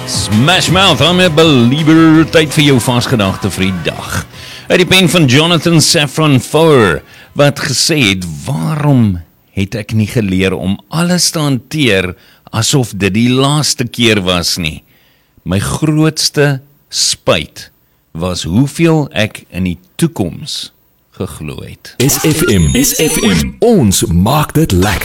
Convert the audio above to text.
Smash Mouth, I'm a believer. Tyd vir jou vasgedagte vir die dag. Uit die pen van Jonathan Safran Foer, wat gesê het, waarom het ek nie geleer om alles te hanteer asof dit die laaste keer was nie? My grootste spyt was hoeveel ek in die toekoms geglo het. SFM, ons maak dit lekker.